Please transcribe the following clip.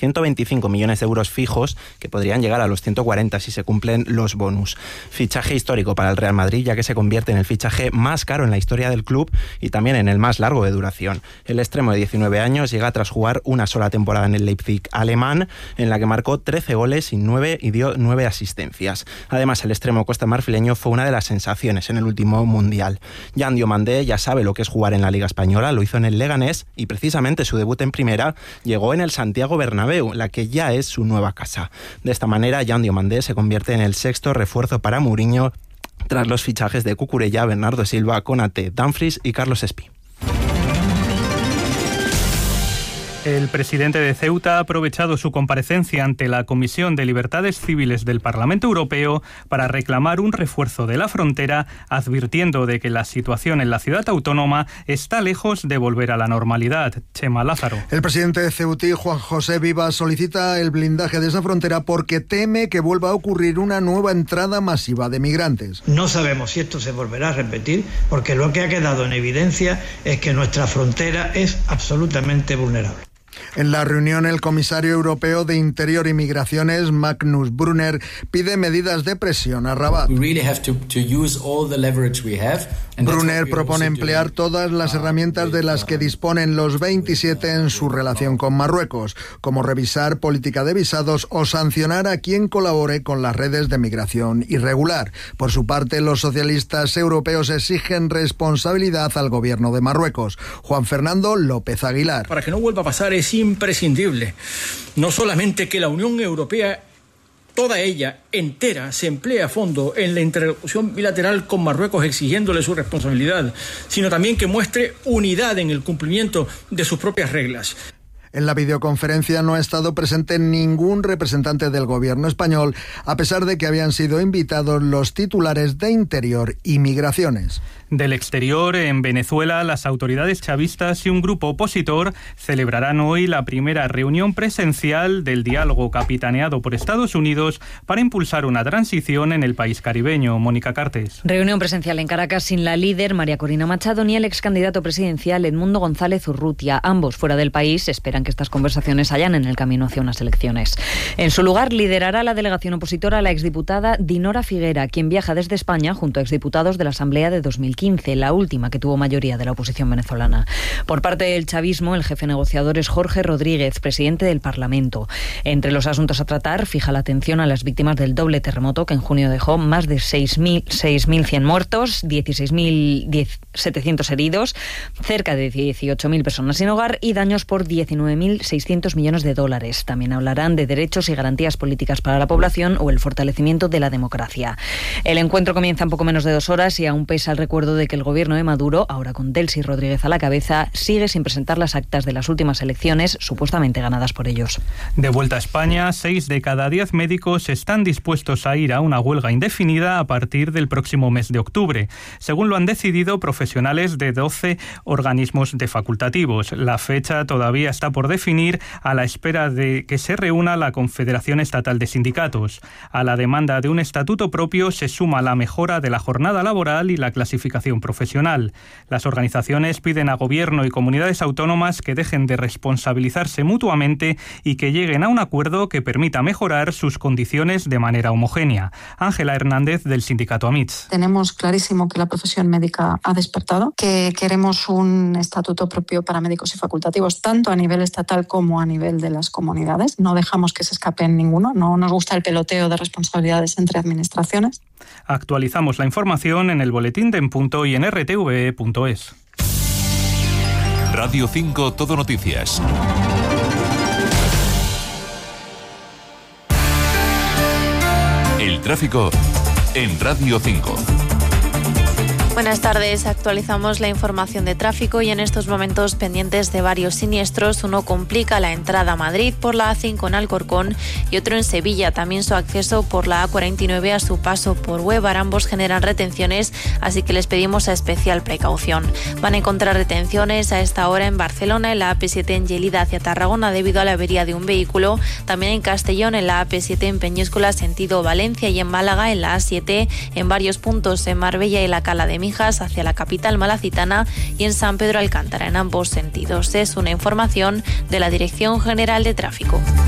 125 millones de euros fijos, que podrían llegar a los 140 si se cumplen los bonus. Fichaje histórico para el Real Madrid, ya que se convierte en el fichaje más caro en la historia del club y también en el más largo de duración. El extremo de 19 años llega tras jugar una sola temporada en el Leipzig alemán, en la que marcó 13 goles y dio 9 asistencias. Además, el extremo costamarfileño fue una de las sensaciones en el último Mundial. Jan Diomandé ya sabe lo que es jugar en la Liga Española, lo hizo en el Leganés y precisamente su debut en primera llegó en el Santiago Bernabéu, la que ya es su nueva casa. De esta manera, Jan Diomandé se convierte en el sexto refuerzo para Mourinho tras los fichajes de Cucurella, Bernardo Silva, Konaté, Dumfries y Carlos Espí. El presidente de Ceuta ha aprovechado su comparecencia ante la Comisión de Libertades Civiles del Parlamento Europeo para reclamar un refuerzo de la frontera, advirtiendo de que la situación en la ciudad autónoma está lejos de volver a la normalidad. Chema Lázaro. El presidente de Ceutí, Juan José Vivas, solicita el blindaje de esa frontera porque teme que vuelva a ocurrir una nueva entrada masiva de migrantes. No sabemos si esto se volverá a repetir, porque lo que ha quedado en evidencia es que nuestra frontera es absolutamente vulnerable. En la reunión, el comisario europeo de Interior y Migraciones, Magnus Brunner, pide medidas de presión a Rabat. Brunner propone emplear todas las herramientas de las que disponen los 27 en su relación con Marruecos, como revisar política de visados o sancionar a quien colabore con las redes de migración irregular. Por su parte, los socialistas europeos exigen responsabilidad al gobierno de Marruecos. Juan Fernando López Aguilar. Para que no vuelva a pasar es imprescindible no solamente que la Unión Europea, toda ella entera, se emplee a fondo en la interlocución bilateral con Marruecos exigiéndole su responsabilidad, sino también que muestre unidad en el cumplimiento de sus propias reglas. En la videoconferencia no ha estado presente ningún representante del gobierno español, a pesar de que habían sido invitados los titulares de Interior y Migraciones. Del exterior, en Venezuela, las autoridades chavistas y un grupo opositor celebrarán hoy la primera reunión presencial del diálogo capitaneado por Estados Unidos para impulsar una transición en el país caribeño. Mónica Cartes. Reunión presencial en Caracas sin la líder María Corina Machado ni el ex candidato presidencial Edmundo González Urrutia. Ambos fuera del país esperan que estas conversaciones allanen el camino hacia unas elecciones. En su lugar liderará la delegación opositora la exdiputada Dinora Figuera, quien viaja desde España junto a exdiputados de la Asamblea de 2015, la última que tuvo mayoría de la oposición venezolana. Por parte del chavismo, el jefe negociador es Jorge Rodríguez, presidente del Parlamento. Entre los asuntos a tratar, fija la atención a las víctimas del doble terremoto que en junio dejó más de 6.100 muertos, 16.700 heridos, cerca de 18.000 personas sin hogar y daños por 19.600 millones de dólares. También hablarán de derechos y garantías políticas para la población o el fortalecimiento de la democracia. El encuentro comienza en poco menos de 2 horas y aún pesa el recuerdo de que el gobierno de Maduro, ahora con Delcy Rodríguez a la cabeza, sigue sin presentar las actas de las últimas elecciones supuestamente ganadas por ellos. De vuelta a España, 6 de cada 10 médicos están dispuestos a ir a una huelga indefinida a partir del próximo mes de octubre, según lo han decidido profesionales de 12 organismos de facultativos. La fecha todavía está por definir a la espera de que se reúna la Confederación Estatal de Sindicatos. A la demanda de un estatuto propio se suma la mejora de la jornada laboral y la clasificación profesional. Las organizaciones piden a Gobierno y comunidades autónomas que dejen de responsabilizarse mutuamente y que lleguen a un acuerdo que permita mejorar sus condiciones de manera homogénea. Ángela Hernández, del sindicato AMITS. Tenemos clarísimo que la profesión médica ha despertado, que queremos un estatuto propio para médicos y facultativos, tanto a nivel estatal como a nivel de las comunidades. No dejamos que se escape ninguno, no nos gusta el peloteo de responsabilidades entre administraciones. Actualizamos la información en el boletín de En Punto y en rtve.es. Radio 5 Todo Noticias. El tráfico en Radio 5. Buenas tardes, actualizamos la información de tráfico y en estos momentos pendientes de varios siniestros. Uno complica la entrada a Madrid por la A5 en Alcorcón y otro en Sevilla, también su acceso por la A49 a su paso por Huévar. Ambos generan retenciones, así que les pedimos a especial precaución. Van a encontrar retenciones a esta hora en Barcelona, en la AP7 en Lleida hacia Tarragona debido a la avería de un vehículo, también en Castellón, en la AP7 en Peñíscola sentido Valencia y en Málaga, en la A7 en varios puntos en Marbella y la Cala de Mijas hacia la capital malacitana y en San Pedro Alcántara en ambos sentidos. Es una información de la Dirección General de Tráfico.